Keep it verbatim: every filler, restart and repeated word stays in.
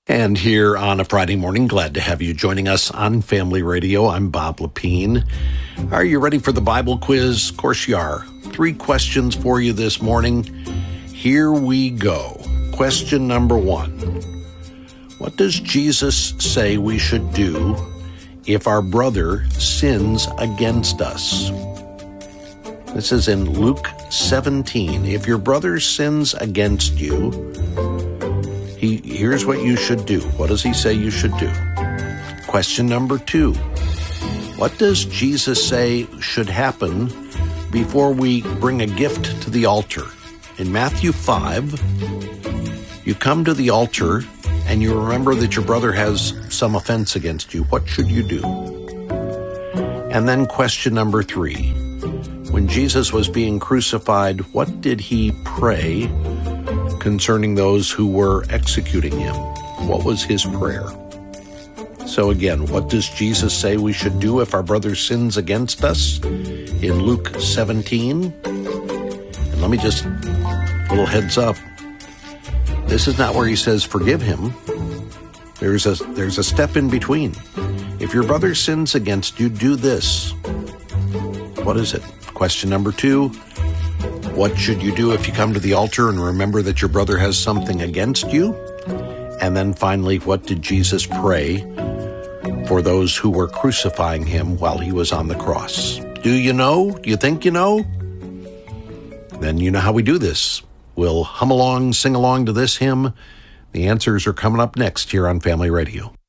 And here on a Friday morning, glad to have you joining us on Family Radio. I'm Bob Lepine. Are you ready for the Bible quiz? Of course you are. Three questions for you this morning. Here we go. Question number one. What does Jesus say we should do if our brother sins against us? This is in Luke seventeen. If your brother sins against you, he, here's what you should do. What does he say you should do? Question number two. What does Jesus say should happen before we bring a gift to the altar? In Matthew five, you come to the altar and you remember that your brother has some offense against you. What should you do? And then question number three. When Jesus was being crucified, what did he pray concerning those who were executing him? What was his prayer? So again, what does Jesus say we should do if our brother sins against us? In Luke seventeen. And let me just, a little heads up. This is not where he says forgive him. There's a, there's a step in between. If your brother sins against you, do this. What is it? Question number two. What should you do if you come to the altar and remember that your brother has something against you? And then finally, what did Jesus pray for those who were crucifying him while he was on the cross? Do you know? Do you think you know? Then you know how we do this. We'll hum along, sing along to this hymn. The answers are coming up next here on Family Radio.